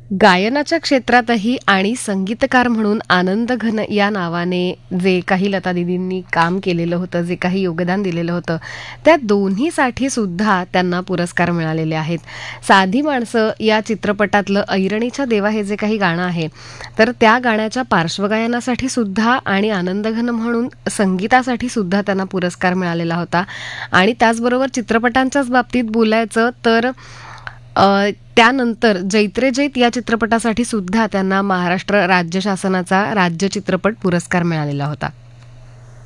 गायनाच्या क्षेत्रातही आणि संगीतकार म्हणून आनंद घन या नावाने जे काही लता दीदींनी काम केलेलं होतं, जे काही योगदान दिलेलं होतं, त्या दोन्हीसाठी सुद्धा त्यांना पुरस्कार मिळालेले आहेत. साधी माणसं या चित्रपटातलं ऐरणीच्या देवा हे जे काही गाणं आहे, तर त्या गाण्याच्या पार्श्वगायनासाठी सुद्धा आणि आनंद घन म्हणून संगीतासाठी सुद्धा त्यांना पुरस्कार मिळालेला होता. आणि त्याचबरोबर चित्रपटांच्याच बाबतीत बोलायचं तर त्यानंतर जैत्रे जैत या चित्रपटासाठी सुद्धा त्यांना महाराष्ट्र राज्य शासनाचा राज्य चित्रपट पुरस्कार मिळालेला होता.